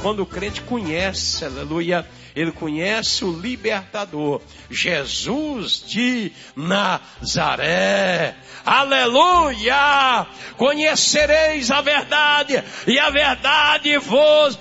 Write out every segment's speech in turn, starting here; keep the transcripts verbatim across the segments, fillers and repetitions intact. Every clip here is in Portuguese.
quando o crente conhece, aleluia, ele conhece o libertador, Jesus de Nazaré. Aleluia! Conhecereis a verdade, e a verdade vos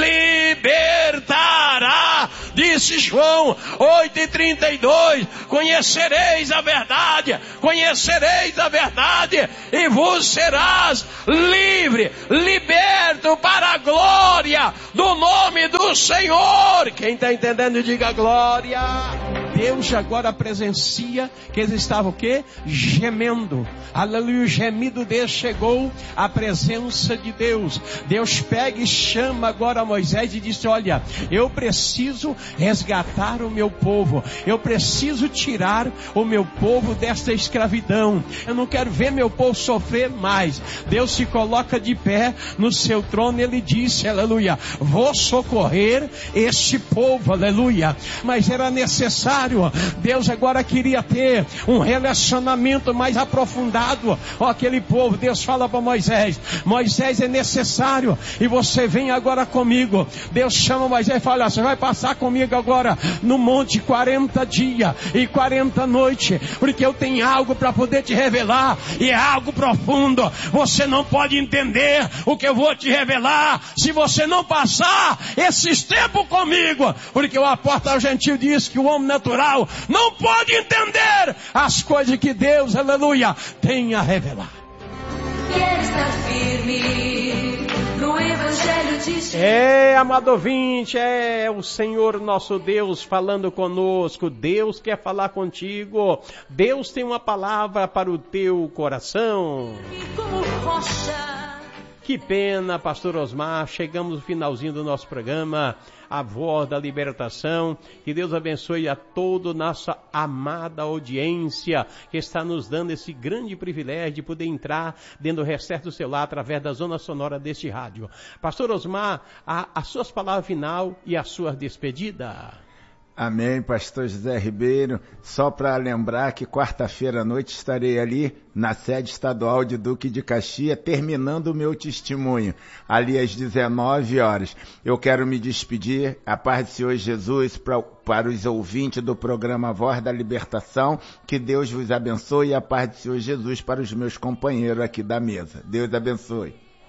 libertará, disse João oito e trinta e dois. Conhecereis a verdade, conhecereis a verdade, e vos serás livre, liberto para a glória do nome do Senhor. Quem está entendendo, diga glória. Deus agora presencia que eles estavam o quê? Gemendo. Aleluia, o gemido deles chegou à presença de Deus. Deus pega e chama agora Moisés e disse: olha, eu preciso resgatar o meu povo. Eu preciso tirar o meu povo desta escravidão. Eu não quero ver meu povo sofrer mais. Deus se coloca de pé no seu trono e ele disse, aleluia, vou socorrer este povo, aleluia. Mas era necessário, Deus agora queria ter um relacionamento mais aprofundado com aquele povo. Deus fala para Moisés: Moisés, é necessário, e você vem agora comigo. Deus chama Moisés e fala: você vai passar comigo agora no monte quarenta dias e quarenta noites, porque eu tenho algo para poder te revelar, e é algo profundo. Você não pode entender o que eu vou te revelar se você não passar esses tempos comigo, porque o apóstolo gentil diz que o homem natural não pode entender as coisas que Deus, aleluia, tem a revelar. Quero estar firme no Evangelho de Jesus. É, amado ouvinte, é o Senhor nosso Deus falando conosco. Deus quer falar contigo. Deus tem uma palavra para o teu coração. Como rocha. Que pena, pastor Osmar, chegamos no finalzinho do nosso programa, a voz da libertação. Que Deus abençoe a toda a nossa amada audiência que está nos dando esse grande privilégio de poder entrar dentro do recerto do celular através da zona sonora deste rádio. Pastor Osmar, a, as suas palavras final e a sua despedida. Amém, pastor José Ribeiro. Só para lembrar que quarta-feira à noite estarei ali na sede estadual de Duque de Caxias, terminando o meu testemunho, ali às dezenove horas. Eu quero me despedir, a paz do Senhor Jesus, pra, para os ouvintes do programa Voz da Libertação, que Deus vos abençoe, e a paz do Senhor Jesus para os meus companheiros aqui da mesa. Deus abençoe.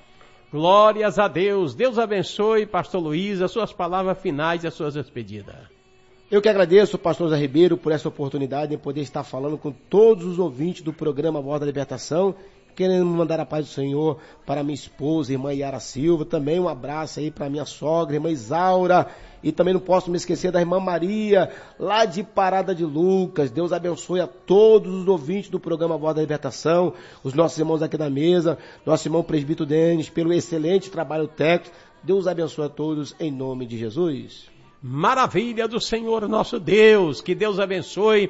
Glórias a Deus. Deus abençoe, pastor Luiz, as suas palavras finais e as suas despedidas. Eu que agradeço, pastor Zé Ribeiro, por essa oportunidade de poder estar falando com todos os ouvintes do programa Voz da Libertação, querendo mandar a paz do Senhor para minha esposa, irmã Yara Silva, também um abraço aí para minha sogra, irmã Isaura, e também não posso me esquecer da irmã Maria, lá de Parada de Lucas. Deus abençoe a todos os ouvintes do programa Voz da Libertação, os nossos irmãos aqui da mesa, nosso irmão presbítero Denis, pelo excelente trabalho técnico. Deus abençoe a todos em nome de Jesus. Maravilha do Senhor nosso Deus, que Deus abençoe,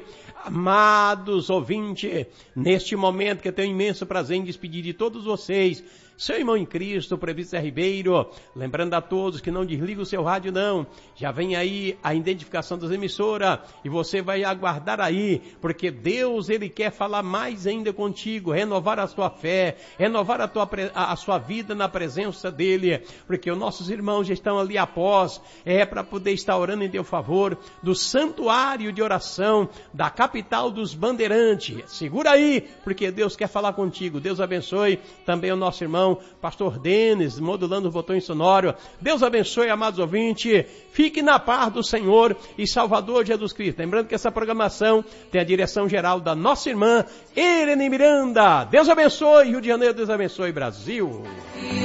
amados ouvintes, neste momento que eu tenho imenso prazer em despedir de todos vocês, seu irmão em Cristo, o presbítero Zé Ribeiro, lembrando a todos que não desliga o seu rádio não, já vem aí a identificação das emissoras, e você vai aguardar aí, porque Deus, Ele quer falar mais ainda contigo, renovar a sua fé, renovar a, tua, a sua vida na presença dEle, porque os nossos irmãos já estão ali após, é para poder estar orando em teu favor, do santuário de oração, da capital dos bandeirantes. Segura aí, porque Deus quer falar contigo. Deus abençoe também o nosso irmão pastor Denis, modulando o botão sonoro. Deus abençoe, amados ouvintes. Fique na paz do Senhor e Salvador Jesus Cristo. Lembrando que essa programação tem a direção geral da nossa irmã Irene Miranda. Deus abençoe, Rio de Janeiro. Deus abençoe, Brasil.